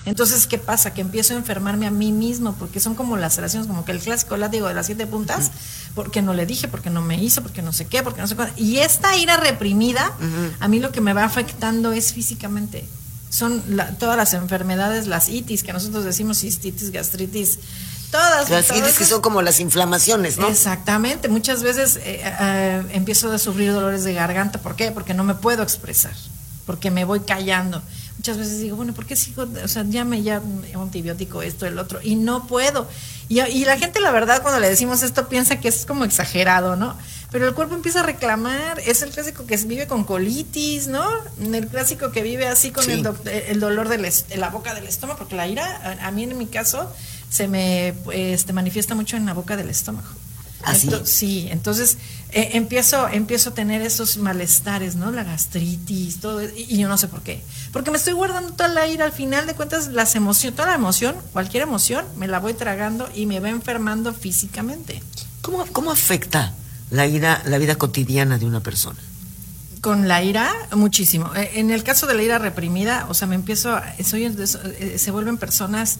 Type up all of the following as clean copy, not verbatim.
Entonces, ¿qué pasa? Que empiezo a enfermarme a mí mismo, porque son como laceraciones, como que el clásico látigo de las 7 puntas, porque no le dije, porque no me hizo, porque no sé qué, porque no sé cuándo. Y esta ira reprimida, a mí lo que me va afectando es físicamente. Son todas las enfermedades, las itis, que nosotros decimos cistitis, gastritis, todas. Las itis que son como las inflamaciones, ¿no? Exactamente. Muchas veces empiezo a sufrir dolores de garganta. ¿Por qué? Porque no me puedo expresar, porque me voy callando. Muchas veces digo, bueno, ¿por qué sigo? O sea, ya un antibiótico, esto, el otro, y no puedo. Y la gente, la verdad, cuando le decimos esto, piensa que es como exagerado, ¿no? Pero el cuerpo empieza a reclamar. Es el clásico que vive con colitis, ¿no? El clásico que vive así con el dolor de la boca del estómago, porque la ira, a mí en mi caso, se me manifiesta mucho en la boca del estómago. ¿Así? Sí, entonces empiezo a tener esos malestares, ¿no? La gastritis, todo, y yo no sé por qué. Porque me estoy guardando toda la ira. Al final de cuentas, toda la emoción, cualquier emoción, me la voy tragando y me va enfermando físicamente. ¿Cómo afecta la ira la vida cotidiana de una persona? Con la ira, muchísimo. En el caso de la ira reprimida, o sea, se vuelven personas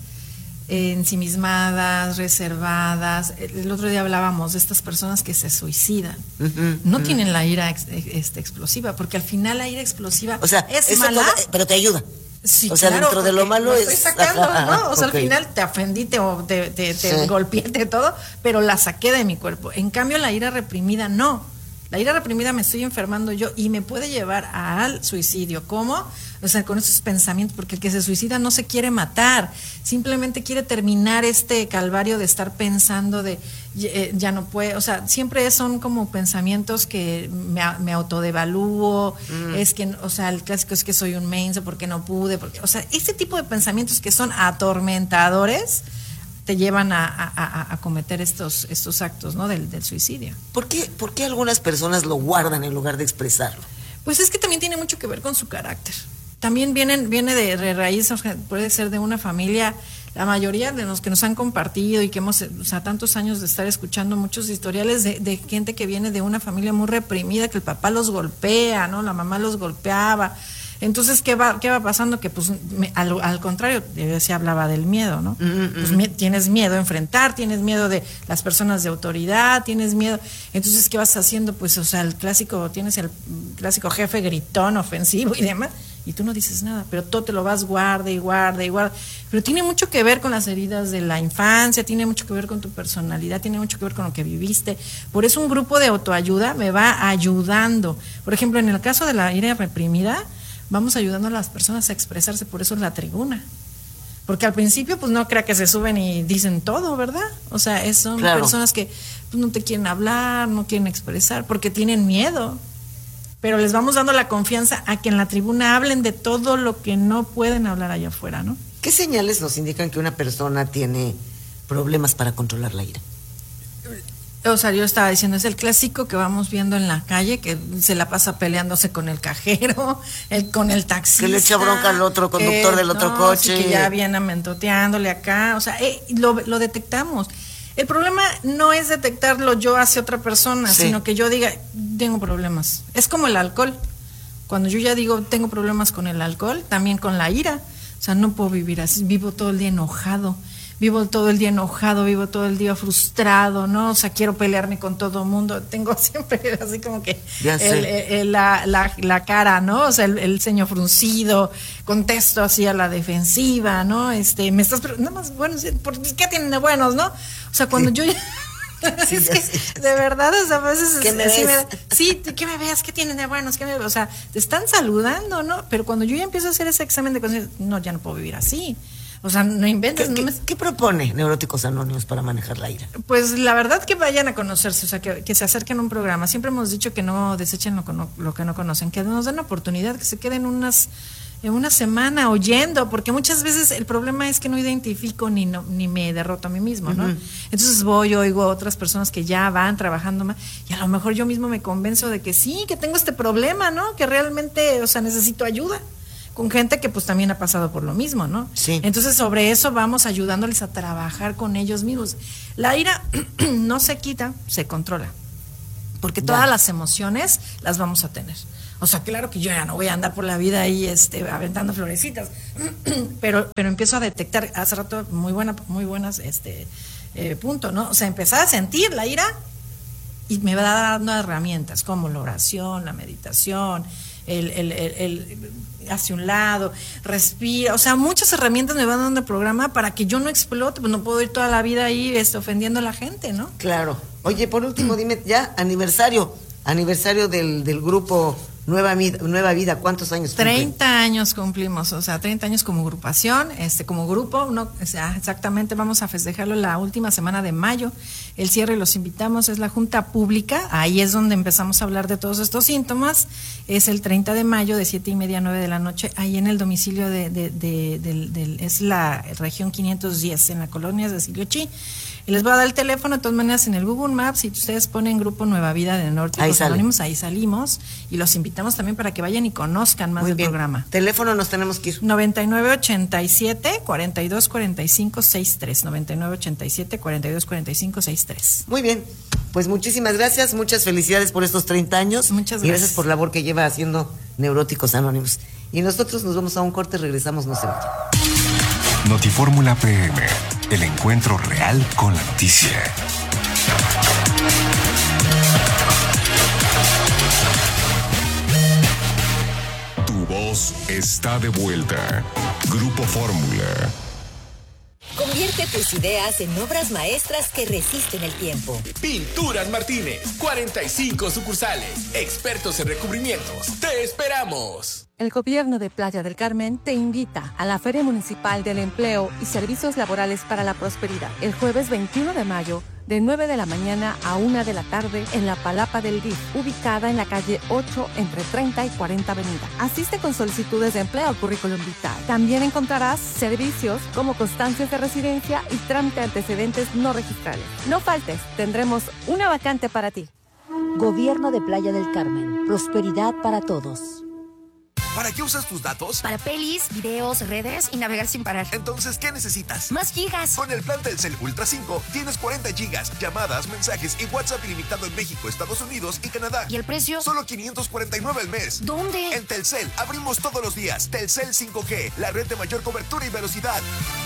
ensimismadas, reservadas. El otro día hablábamos de estas personas que se suicidan. No tienen la ira explosiva, porque al final la ira explosiva, o sea, es mala, pero te ayuda. Sí, o sea, claro, dentro de lo malo estoy sacando, ¿no? O sea, okay. Al final te ofendí, te golpeé, todo, pero la saqué de mi cuerpo. En cambio, la ira reprimida no. La ira reprimida me estoy enfermando yo y me puede llevar al suicidio. ¿Cómo? O sea, con esos pensamientos, porque el que se suicida no se quiere matar, simplemente quiere terminar este calvario de estar pensando de ya no puede, o sea, siempre son como pensamientos que me autodevalúo, es que, o sea, el clásico es que soy un menso porque no pude, o sea, este tipo de pensamientos que son atormentadores te llevan a cometer estos actos, ¿no? del suicidio. ¿Por qué algunas personas lo guardan en lugar de expresarlo? Pues es que también tiene mucho que ver con su carácter. También viene de raíz, o sea, puede ser de una familia. La mayoría de los que nos han compartido y que hemos, o sea, tantos años de estar escuchando muchos historiales de gente que viene de una familia muy reprimida, que el papá los golpea, ¿no? La mamá los golpeaba. Entonces, ¿qué va pasando? Que pues al contrario, se hablaba del miedo, ¿no? Pues tienes miedo a enfrentar, tienes miedo de las personas de autoridad, tienes miedo. Entonces, ¿qué vas haciendo? Pues, o sea, tienes el clásico jefe gritón, ofensivo y demás, y tú no dices nada, pero todo te lo vas guarda y guarda y guarda. Pero tiene mucho que ver con las heridas de la infancia, tiene mucho que ver con tu personalidad, tiene mucho que ver con lo que viviste. Por eso un grupo de autoayuda me va ayudando. Por ejemplo, en el caso de la ira reprimida, vamos ayudando a las personas a expresarse, por eso es la tribuna. Porque al principio, pues no crea que se suben y dicen todo, ¿verdad? O sea, son personas que pues, no te quieren hablar, no quieren expresar, porque tienen miedo. Pero les vamos dando la confianza a que en la tribuna hablen de todo lo que no pueden hablar allá afuera, ¿no? ¿Qué señales nos indican que una persona tiene problemas para controlar la ira? O sea, yo estaba diciendo, es el clásico que vamos viendo en la calle, que se la pasa peleándose con el cajero, con el taxista. Que le echa bronca al otro conductor del otro coche. Sí, que ya viene amentoteándole acá, o sea, lo detectamos. El problema no es detectarlo yo hacia otra persona, sino que yo diga, tengo problemas. Es como el alcohol. Cuando yo ya digo, tengo problemas con el alcohol, también con la ira. O sea, no puedo vivir así, vivo todo el día enojado, vivo todo el día frustrado, ¿no? O sea, quiero pelearme con todo el mundo. Tengo siempre así como que la cara, ¿no? O sea, el ceño fruncido, contesto así a la defensiva, ¿no? Me estás nada más, bueno, ¿qué tienen de buenos, no? O sea, cuando yo Sí, es que de verdad, o sea, a veces ¿qué me ves? ¿Qué me ves? ¿Qué tienen de buenos? O sea, te están saludando, ¿no? Pero cuando yo ya empiezo a hacer ese examen de conciencia, no, ya no puedo vivir así. O sea, no inventes. ¿Qué propone Neuróticos Anónimos para manejar la ira? Pues la verdad que vayan a conocerse, o sea, que se acerquen a un programa. Siempre hemos dicho que no desechen lo que no conocen, que nos den la oportunidad, que se queden en una semana oyendo, porque muchas veces el problema es que no identifico ni me derroto a mí mismo, ¿no? Entonces oigo a otras personas que ya van trabajando más, y a lo mejor yo mismo me convenzo de que sí, que tengo este problema, ¿no? Que realmente, o sea, necesito ayuda, con gente que pues también ha pasado por lo mismo, ¿no? Sí. Entonces sobre eso vamos ayudándoles a trabajar con ellos mismos. La ira no se quita, se controla, porque todas las emociones las vamos a tener. O sea, claro que yo ya no voy a andar por la vida ahí aventando florecitas, pero empiezo a detectar, hace rato muy buenas punto, ¿no? O sea, empezar a sentir la ira y me va dando herramientas como la oración, la meditación, el hacia un lado, respira, o sea, muchas herramientas me van dando el programa para que yo no explote, pues no puedo ir toda la vida ahí ofendiendo a la gente, ¿no? Claro. Oye, por último, dime, ya, aniversario del grupo Nueva Vida, ¿cuántos años cumplen? 30 años cumplimos, o sea, 30 años como agrupación, como grupo, o sea, exactamente vamos a festejarlo la última semana de mayo. El cierre, los invitamos, es la junta pública, ahí es donde empezamos a hablar de todos estos síntomas, es el 30 de mayo de 7:30 a 9 de la noche, ahí en el domicilio es la región 510, en la colonia de Siliochi. Y les voy a dar el teléfono, de todas maneras, en el Google Maps, si ustedes ponen Grupo Nueva Vida de Neuróticos Anónimos, ahí salimos, y los invitamos también para que vayan y conozcan más del programa. Teléfono nos tenemos que ir. 9987-4245-63, 9987-4245-63. Muy bien, pues muchísimas gracias, muchas felicidades por estos 30 años. Muchas gracias. Y gracias por la labor que lleva haciendo Neuróticos Anónimos. Y nosotros nos vamos a un corte, regresamos, no se vayan. Notifórmula PM, el encuentro real con la noticia. Tu voz está de vuelta. Grupo Fórmula. Convierte tus ideas en obras maestras que resisten el tiempo. Pinturas Martínez, 45 sucursales, expertos en recubrimientos. ¡Te esperamos! El Gobierno de Playa del Carmen te invita a la Feria Municipal del Empleo y Servicios Laborales para la Prosperidad el jueves 21 de mayo de 9 de la mañana a 1 de la tarde en la Palapa del DIF, ubicada en la calle 8 entre 30 y 40 Avenida. Asiste con solicitudes de empleo al currículum vitae. También encontrarás servicios como constancias de residencia y trámite de antecedentes no registrales. No faltes, tendremos una vacante para ti. Gobierno de Playa del Carmen. Prosperidad para todos. ¿Para qué usas tus datos? Para pelis, videos, redes y navegar sin parar. Entonces, ¿qué necesitas? ¡Más gigas! Con el plan Telcel Ultra 5 tienes 40 gigas, llamadas, mensajes y WhatsApp ilimitado en México, Estados Unidos y Canadá. ¿Y el precio? Solo $549 al mes. ¿Dónde? En Telcel, abrimos todos los días. Telcel 5G, la red de mayor cobertura y velocidad.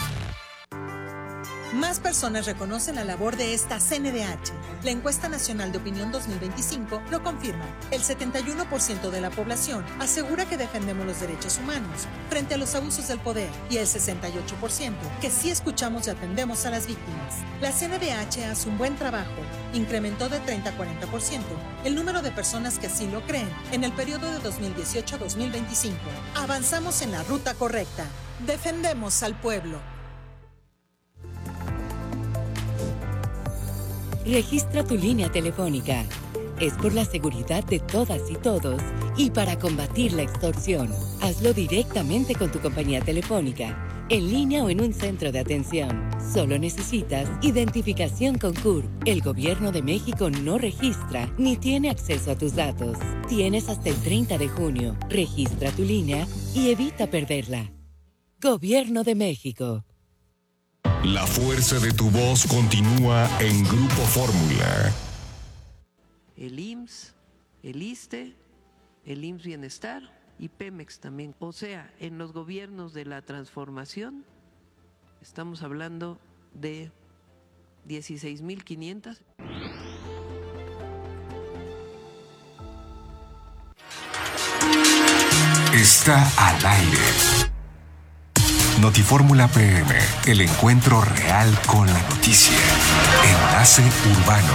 Más personas reconocen la labor de esta CNDH. La encuesta nacional de opinión 2025 lo confirma. El 71% de la población asegura que defendemos los derechos humanos frente a los abusos del poder y el 68% que sí escuchamos y atendemos a las víctimas. La CNDH hace un buen trabajo. Incrementó de 30 a 40% el número de personas que así lo creen en el periodo de 2018 a 2025. Avanzamos en la ruta correcta. Defendemos al pueblo. Registra tu línea telefónica. Es por la seguridad de todas y todos y para combatir la extorsión. Hazlo directamente con tu compañía telefónica, en línea o en un centro de atención. Solo necesitas identificación con CURP. El Gobierno de México no registra ni tiene acceso a tus datos. Tienes hasta el 30 de junio. Registra tu línea y evita perderla. Gobierno de México. La fuerza de tu voz continúa en Grupo Fórmula. El IMSS, el ISSSTE, el IMSS Bienestar y Pemex también. O sea, en los gobiernos de la transformación estamos hablando de 16,500. Está al aire. Notifórmula PM, el encuentro real con la noticia. Enlace Urbano.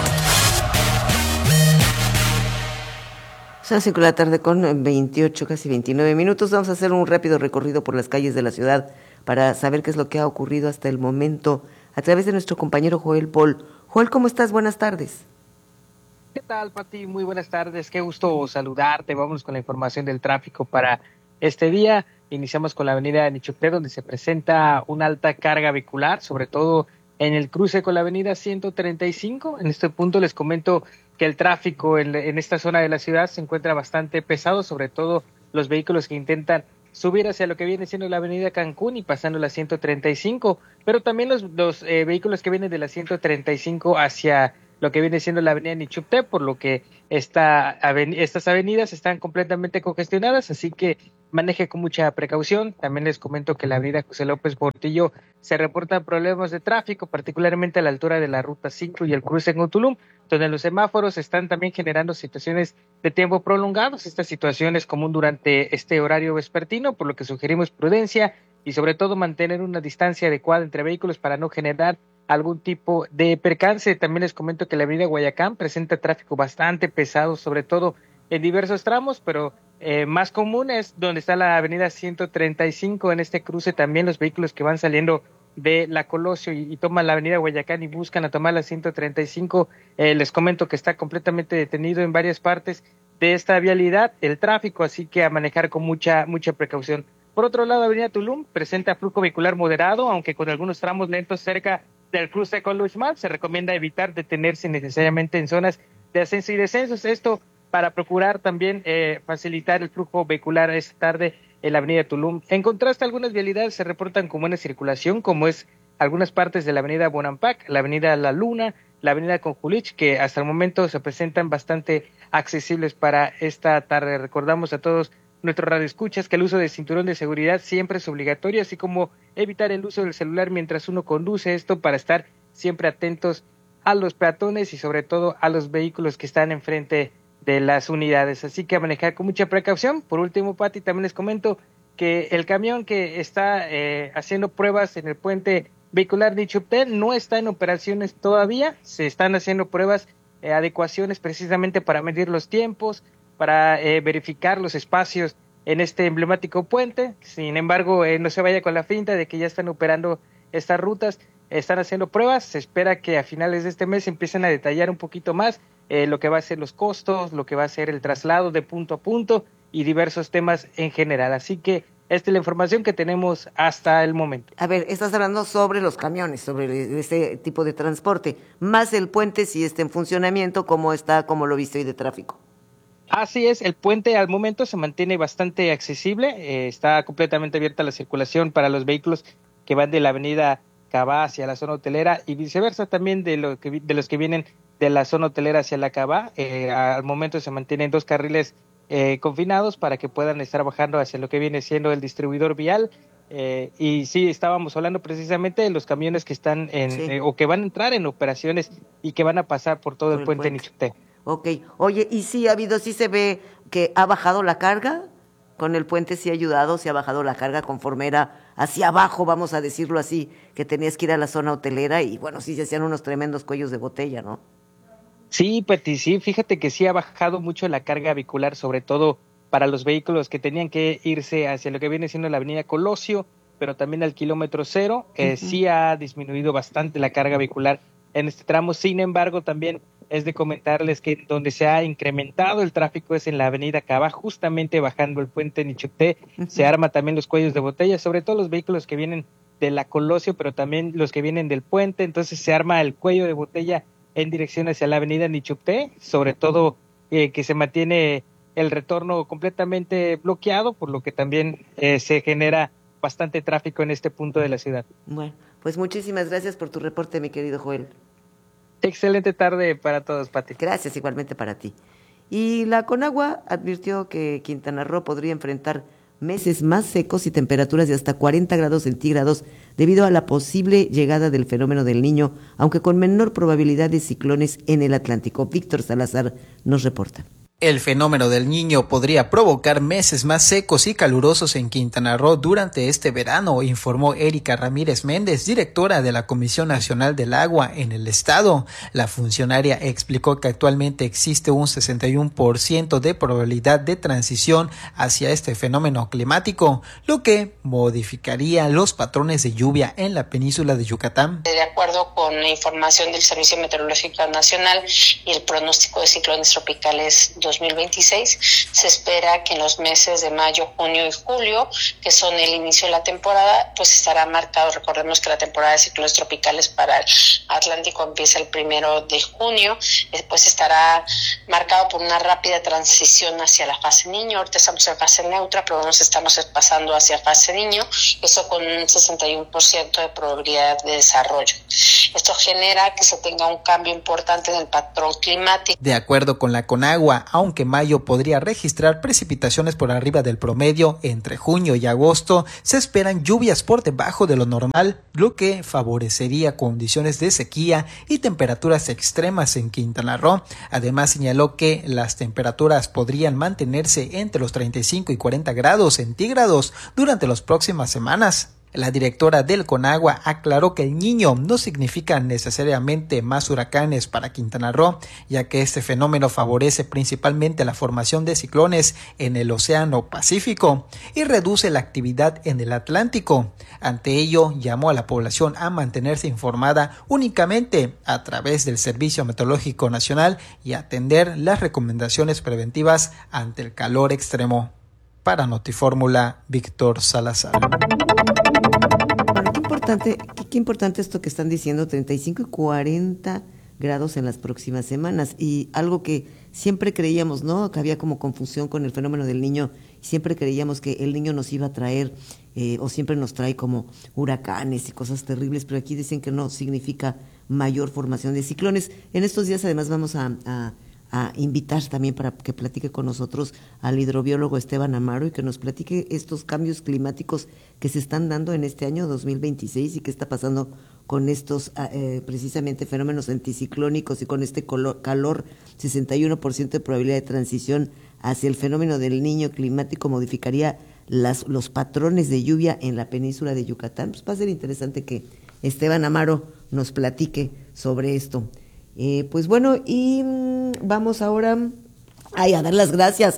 Son las 5 de la tarde con 28, casi 29 minutos. Vamos a hacer un rápido recorrido por las calles de la ciudad para saber qué es lo que ha ocurrido hasta el momento a través de nuestro compañero Joel Paul. Joel, ¿cómo estás? Buenas tardes. ¿Qué tal, Pati? Muy buenas tardes. Qué gusto saludarte. Vamos con la información del tráfico para este día. Iniciamos con la avenida Nichupté, donde se presenta una alta carga vehicular, sobre todo en el cruce con la avenida 135. En este punto les comento que el tráfico en esta zona de la ciudad se encuentra bastante pesado, sobre todo los vehículos que intentan subir hacia lo que viene siendo la avenida Cancún y pasando la 135, pero también los vehículos que vienen de la 135 hacia lo que viene siendo la avenida Nichupté, por lo que estas avenidas están completamente congestionadas, así que maneje con mucha precaución. También les comento que la avenida José López Portillo se reportan problemas de tráfico, particularmente a la altura de la ruta 5 y el cruce en Utulum, donde los semáforos están también generando situaciones de tiempo prolongados. Esta situación es común durante este horario vespertino, por lo que sugerimos prudencia y sobre todo mantener una distancia adecuada entre vehículos para no generar algún tipo de percance. También les comento que la avenida Guayacán presenta tráfico bastante pesado, sobre todo en diversos tramos, pero más común es donde está la avenida 135. En este cruce también los vehículos que van saliendo de la Colosio y toman la avenida Guayacán y buscan a tomar la 135, les comento que está completamente detenido en varias partes de esta vialidad el tráfico, así que a manejar con mucha precaución. Por otro lado, avenida Tulum presenta flujo vehicular moderado, aunque con algunos tramos lentos cerca del cruce con Luxman. Se recomienda evitar detenerse necesariamente en zonas de ascenso y descensos, esto para procurar también facilitar el flujo vehicular esta tarde en la avenida Tulum. En contraste, algunas vialidades se reportan con buena circulación, como es algunas partes de la avenida Bonampak, la avenida La Luna, la avenida Conjulich, que hasta el momento se presentan bastante accesibles para esta tarde. Recordamos a todos nuestros radioescuchas que el uso de cinturón de seguridad siempre es obligatorio, así como evitar el uso del celular mientras uno conduce, esto para estar siempre atentos a los peatones y sobre todo a los vehículos que están enfrente de las unidades, así que a manejar con mucha precaución. Por último, Pati, también les comento que el camión que está haciendo pruebas en el puente vehicular Nichupté no está en operaciones todavía, se están haciendo pruebas, adecuaciones precisamente para medir los tiempos, para verificar los espacios en este emblemático puente. Sin embargo, no se vaya con la finta de que ya están operando estas rutas, están haciendo pruebas, se espera que a finales de este mes empiecen a detallar un poquito más lo que va a ser los costos, lo que va a ser el traslado de punto a punto y diversos temas en general. Así que esta es la información que tenemos hasta el momento. A ver, estás hablando sobre los camiones, sobre este tipo de transporte, más el puente si está en funcionamiento, ¿cómo está, cómo lo viste hoy de tráfico? Así es, el puente al momento se mantiene bastante accesible, está completamente abierta la circulación para los vehículos que van de la avenida Cabá hacia la zona hotelera y viceversa también de los que vienen de la zona hotelera hacia la Cabá. Al momento se mantienen 2 carriles confinados para que puedan estar bajando hacia lo que viene siendo el distribuidor vial. Y sí, estábamos hablando precisamente de los camiones que están o que van a entrar en operaciones y que van a pasar por todo el puente Nichupté. Ok, oye, y sí se ve que ha bajado la carga, con el puente sí ha ayudado, sí ha bajado la carga conforme era hacia abajo, vamos a decirlo así, que tenías que ir a la zona hotelera y bueno, sí se hacían unos tremendos cuellos de botella, ¿no? Sí, Peti, sí, fíjate que sí ha bajado mucho la carga vehicular, sobre todo para los vehículos que tenían que irse hacia lo que viene siendo la avenida Colosio, pero también al kilómetro 0, sí ha disminuido bastante la carga vehicular en este tramo. Sin embargo, también es de comentarles que donde se ha incrementado el tráfico es en la avenida Cabá, justamente bajando el puente Nichupté. Se arma también los cuellos de botella, sobre todo los vehículos que vienen de la Colosio, pero también los que vienen del puente. Entonces se arma el cuello de botella en dirección hacia la avenida Nichupté, sobre todo que se mantiene el retorno completamente bloqueado, por lo que también se genera bastante tráfico en este punto de la ciudad. Bueno, pues muchísimas gracias por tu reporte, mi querido Joel. Excelente tarde para todos, Pati. Gracias, igualmente para ti. Y la Conagua advirtió que Quintana Roo podría enfrentar meses más secos y temperaturas de hasta 40 grados centígrados debido a la posible llegada del fenómeno del Niño, aunque con menor probabilidad de ciclones en el Atlántico. Víctor Salazar nos reporta. El fenómeno del Niño podría provocar meses más secos y calurosos en Quintana Roo durante este verano, informó Erika Ramírez Méndez, directora de la Comisión Nacional del Agua en el estado. La funcionaria explicó que actualmente existe un 61% de probabilidad de transición hacia este fenómeno climático, lo que modificaría los patrones de lluvia en la península de Yucatán. De acuerdo con la información del Servicio Meteorológico Nacional y el pronóstico de ciclones tropicales 2022, 2026. Se espera que en los meses de mayo, junio y julio, que son el inicio de la temporada, pues estará marcado. Recordemos que la temporada de ciclones tropicales para el Atlántico empieza el 1 de junio, después estará marcado por una rápida transición hacia la fase niño. Ahorita estamos en fase neutra, pero nos estamos pasando hacia fase niño, eso con un 61% de probabilidad de desarrollo. Esto genera que se tenga un cambio importante en el patrón climático. De acuerdo con la Conagua, aunque mayo podría registrar precipitaciones por arriba del promedio, entre junio y agosto se esperan lluvias por debajo de lo normal, lo que favorecería condiciones de sequía y temperaturas extremas en Quintana Roo. Además, señaló que las temperaturas podrían mantenerse entre los 35 y 40 grados centígrados durante las próximas semanas. La directora del Conagua aclaró que el Niño no significa necesariamente más huracanes para Quintana Roo, ya que este fenómeno favorece principalmente la formación de ciclones en el Océano Pacífico y reduce la actividad en el Atlántico. Ante ello, llamó a la población a mantenerse informada únicamente a través del Servicio Meteorológico Nacional y atender las recomendaciones preventivas ante el calor extremo. Para Notifórmula, Víctor Salazar. Qué importante esto que están diciendo, 35 y 40 grados en las próximas semanas. Y algo que siempre creíamos, ¿no? Que había como confusión con el fenómeno del Niño. Siempre creíamos que el Niño nos iba a traer, o siempre nos trae como huracanes y cosas terribles, pero aquí dicen que no significa mayor formación de ciclones. En estos días además vamos a invitar también para que platique con nosotros al hidrobiólogo Esteban Amaro y que nos platique estos cambios climáticos que se están dando en este año 2026 y qué está pasando con estos precisamente fenómenos anticiclónicos y con este calor, 61% de probabilidad de transición hacia el fenómeno del Niño climático modificaría los patrones de lluvia en la península de Yucatán. Pues va a ser interesante que Esteban Amaro nos platique sobre esto. Pues bueno, y vamos ahora a dar las gracias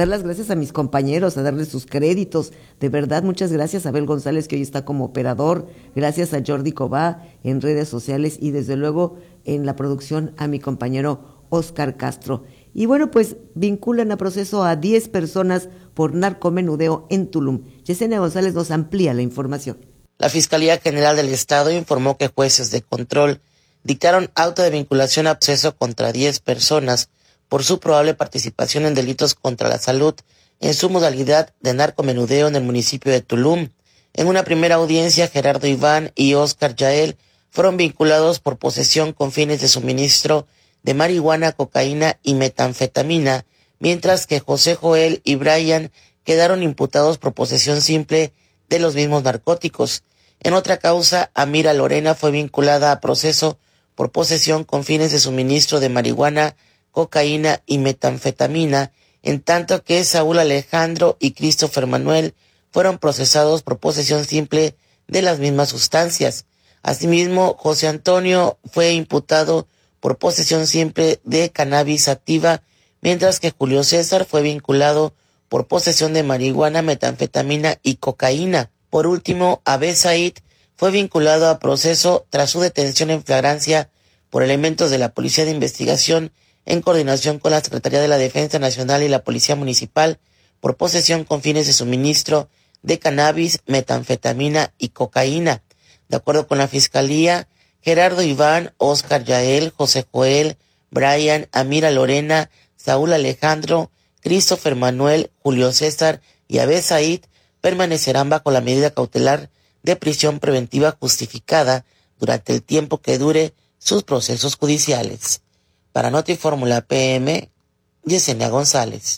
a mis compañeros, a darles sus créditos. De verdad, muchas gracias a Abel González, que hoy está como operador, gracias a Jordi Cobá en redes sociales y desde luego en la producción a mi compañero Oscar Castro. Y bueno, pues vinculan a proceso a 10 personas por narcomenudeo en Tulum. Yesenia González nos amplía la información. La Fiscalía General del Estado informó que jueces de control dictaron auto de vinculación a proceso contra 10 personas por su probable participación en delitos contra la salud en su modalidad de narcomenudeo en el municipio de Tulum. En una primera audiencia, Gerardo Iván y Óscar Yael fueron vinculados por posesión con fines de suministro de marihuana, cocaína y metanfetamina, mientras que José Joel y Brian quedaron imputados por posesión simple de los mismos narcóticos. En otra causa, Amira Lorena fue vinculada a proceso por posesión con fines de suministro de marihuana, cocaína y metanfetamina, en tanto que Saúl Alejandro y Christopher Manuel fueron procesados por posesión simple de las mismas sustancias. Asimismo, José Antonio fue imputado por posesión simple de cannabis sativa, mientras que Julio César fue vinculado por posesión de marihuana, metanfetamina y cocaína. Por último, Abed Said fue vinculado a proceso tras su detención en flagrancia por elementos de la Policía de Investigación en coordinación con la Secretaría de la Defensa Nacional y la Policía Municipal por posesión con fines de suministro de cannabis, metanfetamina y cocaína. De acuerdo con la Fiscalía, Gerardo Iván, Óscar Yael, José Joel, Brian, Amira Lorena, Saúl Alejandro, Christopher Manuel, Julio César y Abed Said permanecerán bajo la medida cautelar de prisión preventiva justificada durante el tiempo que dure sus procesos judiciales. Para Notifórmula PM, Yesenia González.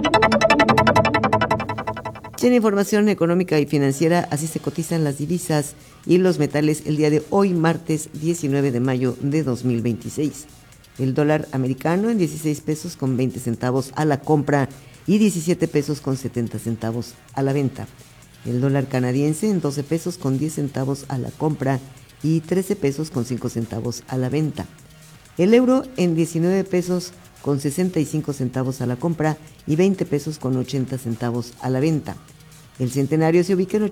Tiene información económica y financiera, así se cotizan las divisas y los metales el día de hoy, martes 19 de mayo de 2026. El dólar americano en 16 pesos con 20 centavos a la compra y 17 pesos con 70 centavos a la venta. El dólar canadiense en 12 pesos con 10 centavos a la compra y 13 pesos con 5 centavos a la venta. El euro en 19 pesos con 65 centavos a la compra y 20 pesos con 80 centavos a la venta. El centenario se ubica en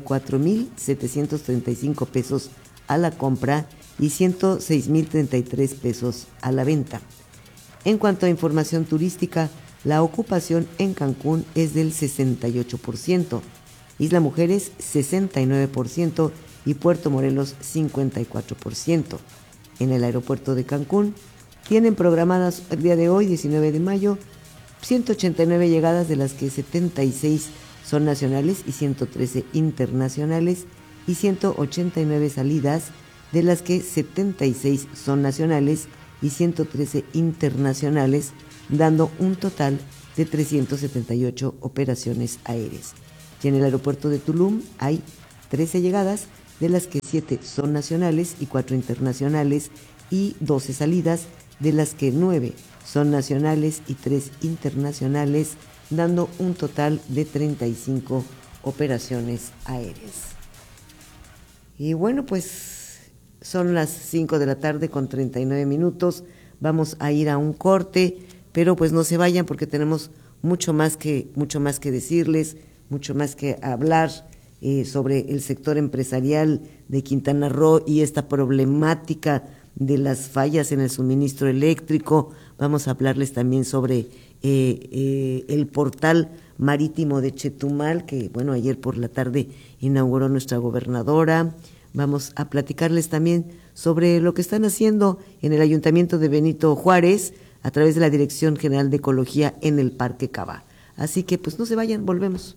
84,735 pesos a la compra y 106,033 pesos a la venta. En cuanto a información turística, La ocupación en Cancún es del 68%, Isla Mujeres 69% y Puerto Morelos 54%. En el aeropuerto de Cancún tienen programadas el día de hoy, 19 de mayo, 189 llegadas, de las que 76 son nacionales y 113 internacionales, y 189 salidas, de las que 76 son nacionales y 113 internacionales, dando un total de 378 operaciones aéreas. Y en el aeropuerto de Tulum hay 13 llegadas, de las que 7 son nacionales y 4 internacionales, y 12 salidas, de las que 9 son nacionales y 3 internacionales, dando un total de 35 operaciones aéreas. Y bueno, pues son las 5 de la tarde con 39 minutos. Vamos a ir a un corte, pero pues no se vayan porque tenemos mucho más que decirles, mucho más que hablar sobre el sector empresarial de Quintana Roo y esta problemática de las fallas en el suministro eléctrico. Vamos a hablarles también sobre el portal marítimo de Chetumal, que bueno, ayer por la tarde inauguró nuestra gobernadora. Vamos a platicarles también sobre lo que están haciendo en el Ayuntamiento de Benito Juárez a través de la Dirección General de Ecología en el Parque Cava. Así que pues no se vayan, volvemos.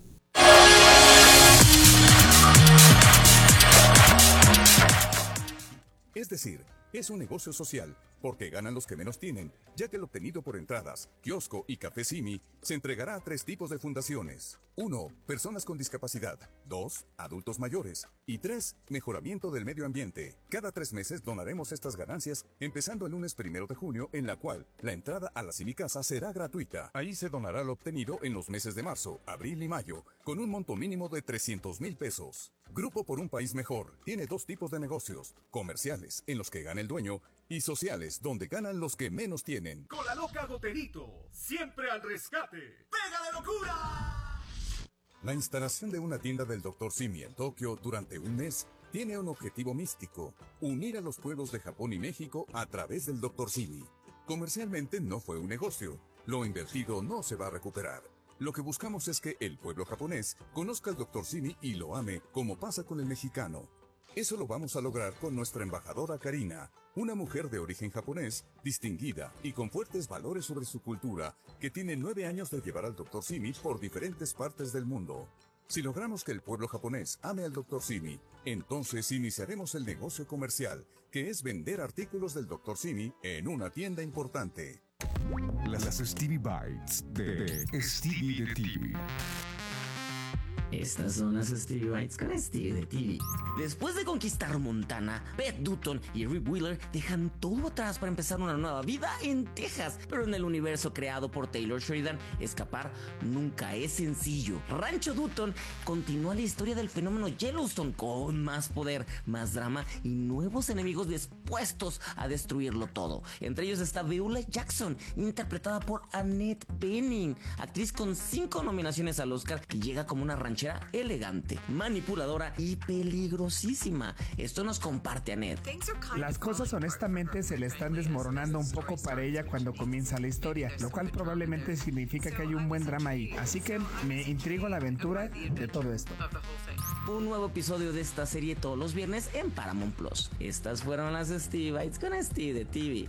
Es decir, es un negocio social, porque ganan los que menos tienen, ya que el obtenido por entradas, kiosco y café Simi se entregará a 3 tipos de fundaciones. 1. Personas con discapacidad. 2. Adultos mayores. Y 3. Mejoramiento del medio ambiente. Cada 3 meses donaremos estas ganancias, empezando el lunes 1 de junio, en la cual la entrada a la Simi Casa será gratuita. Ahí se donará lo obtenido en los meses de marzo, abril y mayo, con un monto mínimo de 300,000 pesos. Grupo por un País Mejor tiene 2 tipos de negocios: comerciales, en los que gana el dueño, y sociales, donde ganan los que menos tienen. Con la loca Goterito, siempre al rescate. ¡Pega de locura! La instalación de una tienda del Dr. Simi en Tokio durante un mes tiene un objetivo místico: unir a los pueblos de Japón y México a través del Dr. Simi. Comercialmente no fue un negocio, lo invertido no se va a recuperar. Lo que buscamos es que el pueblo japonés conozca al Dr. Simi y lo ame, como pasa con el mexicano. Eso lo vamos a lograr con nuestra embajadora Karina, una mujer de origen japonés, distinguida y con fuertes valores sobre su cultura, que tiene 9 años de llevar al Dr. Simi por diferentes partes del mundo. Si logramos que el pueblo japonés ame al Dr. Simi, entonces iniciaremos el negocio comercial, que es vender artículos del Dr. Simi en una tienda importante. Las Stevie Bites de Stevie de TV. Estas son las Stevie Bites con Stevie de TV. Después de conquistar Montana, Beth Dutton y Rip Wheeler dejan todo atrás para empezar una nueva vida en Texas. Pero en el universo creado por Taylor Sheridan, escapar nunca es sencillo. Rancho Dutton continúa la historia del fenómeno Yellowstone, con más poder, más drama y nuevos enemigos dispuestos a destruirlo todo. Entre ellos está Beulah Jackson, interpretada por Annette Bening, actriz con 5 nominaciones al Oscar, que llega como una ranchera elegante, manipuladora y peligrosísima. Esto nos comparte Annette. Las cosas honestamente se le están desmoronando un poco para ella cuando comienza la historia, lo cual probablemente significa que hay un buen drama ahí. Así que me intriga la aventura de todo esto. Un nuevo episodio de esta serie todos los viernes en Paramount Plus. Estas fueron las Stevie Bites con Stevie de TV.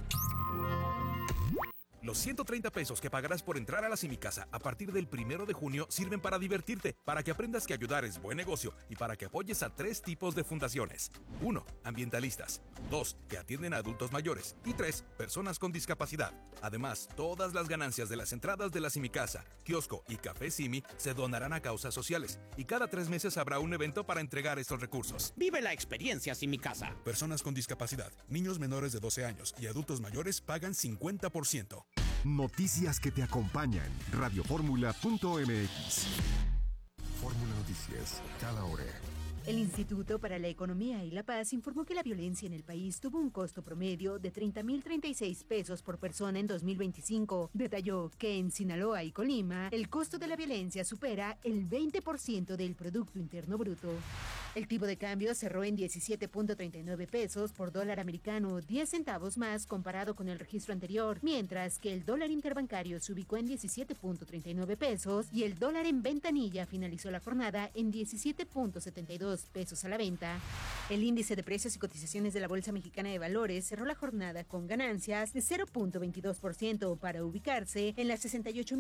Los 130 pesos que pagarás por entrar a la Simi Casa a partir del 1 de junio sirven para divertirte, para que aprendas que ayudar es buen negocio y para que apoyes a 3 tipos de fundaciones. 1. Ambientalistas. 2. Que atienden a adultos mayores. Y 3. Personas con discapacidad. Además, todas las ganancias de las entradas de la Simi Casa, kiosco y café Simi se donarán a causas sociales. Y cada 3 meses habrá un evento para entregar estos recursos. Vive la experiencia Simi Casa. Personas con discapacidad, niños menores de 12 años y adultos mayores pagan 50%. Noticias que te acompañan. Radioformula.mx. Fórmula Noticias, cada hora. El Instituto para la Economía y la Paz informó que la violencia en el país tuvo un costo promedio de 30.036 pesos por persona en 2025. Detalló que en Sinaloa y Colima, el costo de la violencia supera el 20% del Producto Interno Bruto. El tipo de cambio cerró en 17.39 pesos por dólar americano, 10 centavos más comparado con el registro anterior, mientras que el dólar interbancario se ubicó en 17.39 pesos y el dólar en ventanilla finalizó la jornada en 17.72 pesos a la venta. El índice de precios y cotizaciones de la Bolsa Mexicana de Valores cerró la jornada con ganancias de 0.22% para ubicarse en las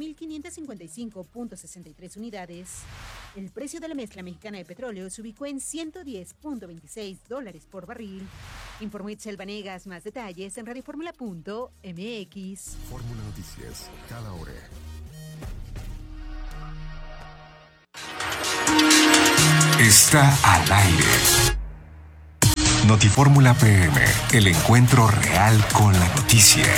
68.555.63 unidades. El precio de la mezcla mexicana de petróleo se ubicó en $110.26 por barril. Informó Itzel Vanegas. Más detalles en radioformula.mx. Fórmula Noticias, cada hora. Está al aire. Notifórmula PM, el encuentro real con la noticia.